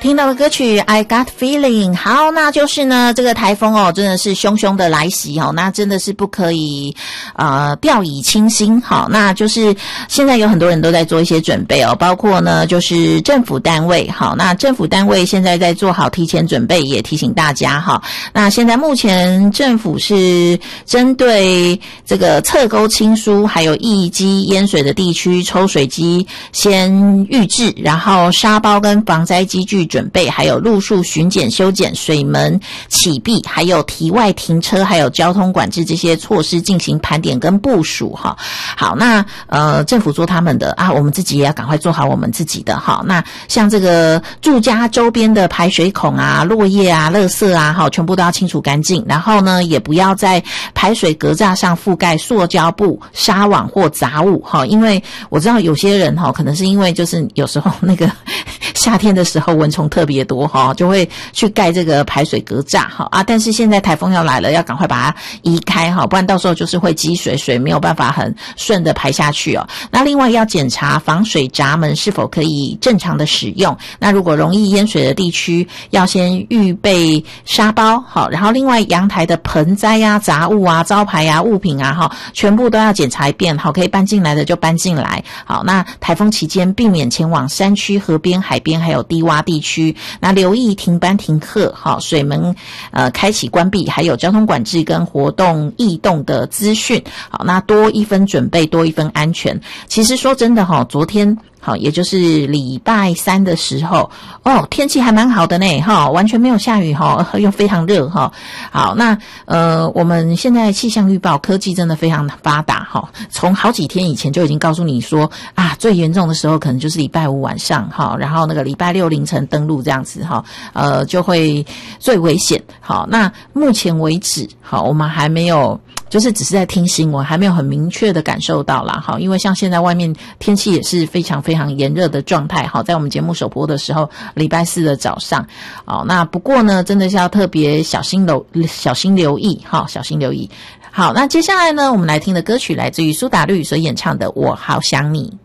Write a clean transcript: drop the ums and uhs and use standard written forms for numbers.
听到的歌曲 I Got Feeling。 好，那就是呢这个台风哦真的是凶凶的来袭哦，那真的是不可以掉以轻心。好，那就是现在有很多人都在做一些准备哦，包括呢就是政府单位。好，那政府单位现在在做好提前准备，也提醒大家哈。那现在目前政府是针对这个侧沟倾疏还有易积淹水的地区，抽水机先预置，然后沙包跟防灾机具准备，还有路树巡检修剪、水门启闭，还有堤外停车，还有交通管制这些措施进行盘点跟部署哈。好，那政府做他们的啊，我们自己也要赶快做好我们自己的哈。那像这个住家周边的排水孔啊、落叶啊、垃圾啊，好，全部都要清除干净。然后呢，也不要在排水格栅上覆盖塑胶布、纱网或杂物哈，因为我知道有些人哈，可能是因为就是有时候那个夏天的时候蚊虫特别多哈，就会去盖这个排水格栅哈啊。但是现在台风要来了，要赶快把它移开哈，不然到时候就是会积水，水没有办法很顺的排下去哦。那另外要检查防水闸门是否可以正常的使用。那如果容易淹水的地区，要先预备沙包好，然后另外阳台的盆栽啊、杂物啊、招牌啊、物品啊哈，全部都要检查一遍好，可以搬进来的就搬进来。好，那台风期间避免前往山区、河边、海边还有低洼地区。那留意停班停课好，水门开启关闭，还有交通管制跟活动异动的资讯。好，那多一分准备，多一分安全。其实说真的哈，昨天好，也就是礼拜三的时候哦，天气还蛮好的呢哈，完全没有下雨哈，又非常热哈。好，那我们现在气象预报科技真的非常发达哈，从好几天以前就已经告诉你说啊，最严重的时候可能就是礼拜五晚上哈，然后那个礼拜六凌晨登陆这样子哈，就会最危险。好，那目前为止好，我们还没有。就是只是在听新闻，还没有很明确的感受到啦。好，因为像现在外面天气也是非常非常炎热的状态。好，在我们节目首播的时候，礼拜四的早上。好，那不过呢，真的是要特别小心留意。好，小心留意。好，那接下来呢，我们来听的歌曲来自于苏打绿所演唱的《我好想你》。